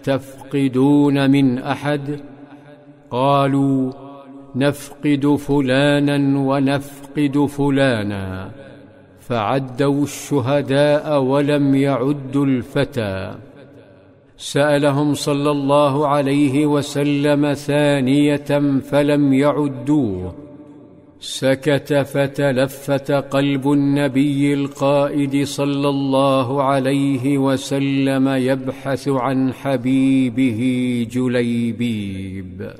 تفقدون من أحد؟ قالوا: نفقد فلانا ونفقد فلانا، فعدوا الشهداء ولم يعدوا الفتى. سألهم صلى الله عليه وسلم ثانية فلم يعدوه. سكت فتلفت قلب النبي القائد صلى الله عليه وسلم يبحث عن حبيبه جليبيب.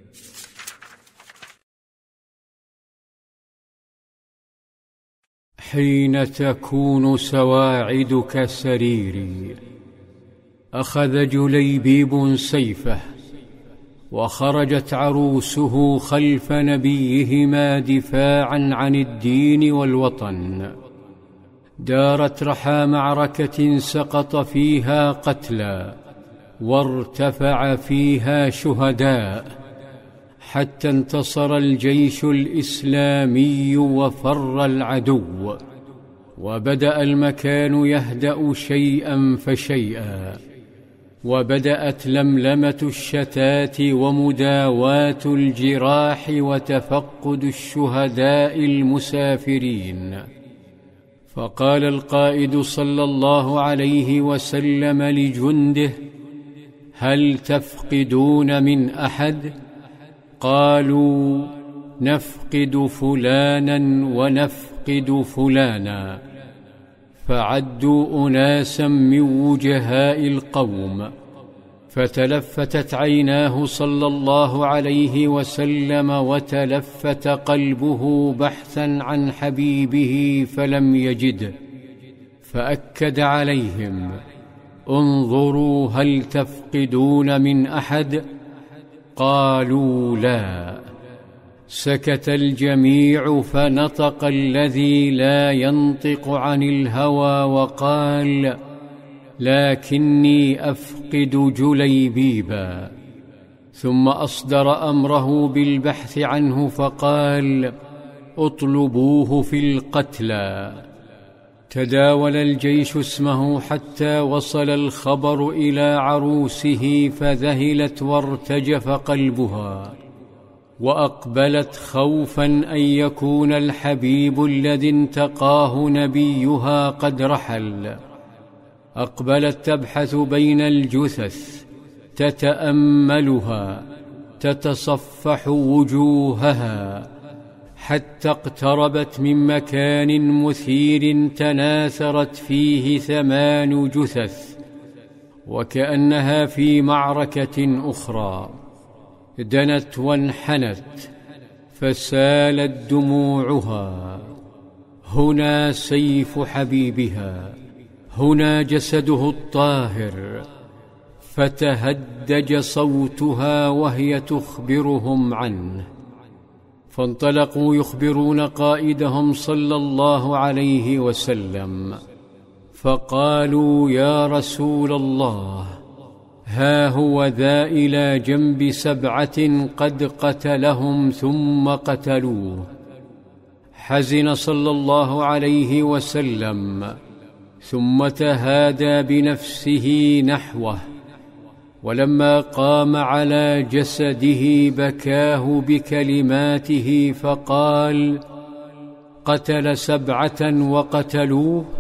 حين تكون سواعدك سريري، أخذ جليبيب سيفه، وخرجت عروسه خلف نبيهما دفاعا عن الدين والوطن. دارت رحى معركة سقط فيها قتلى وارتفع فيها شهداء، حتى انتصر الجيش الإسلامي وفر العدو، وبدأ المكان يهدأ شيئا فشيئا، وبدأت لملمة الشتات ومداواة الجراح وتفقد الشهداء المسافرين. فقال القائد صلى الله عليه وسلم لجنده: هل تفقدون من أحد؟ قالوا: نفقد فلانا ونفقد فلانا، فعدوا أناسا من وجهاء القوم. فتلفتت عيناه صلى الله عليه وسلم وتلفت قلبه بحثا عن حبيبه فلم يجده، فأكد عليهم: انظروا هل تفقدون من أحد؟ قالوا: لا. سكت الجميع، فنطق الذي لا ينطق عن الهوى وقال: لكني أفقد جليبيبا. ثم أصدر أمره بالبحث عنه فقال: اطلبوه في القتلى. تداول الجيش اسمه حتى وصل الخبر إلى عروسه، فذهلت وارتجف قلبها، وأقبلت خوفا أن يكون الحبيب الذي انتقاه نبيها قد رحل. أقبلت تبحث بين الجثث، تتأملها، تتصفح وجوهها، حتى اقتربت من مكان مثير تناثرت فيه 8 جثث، وكأنها في معركة أخرى. دنت وانحنت، فسالت دموعها. هنا سيف حبيبها، هنا جسده الطاهر. فتهدج صوتها وهي تخبرهم عنه. فانطلقوا يخبرون قائدهم صلى الله عليه وسلم، فقالوا: يا رسول الله، ها هو ذا إلى جنب 7 قد قتلهم ثم قتلوه. حزن صلى الله عليه وسلم، ثم تهادى بنفسه نحوه، ولما قام على جسده بكاه بكلماته فقال: قتل 7 وقتلوه؟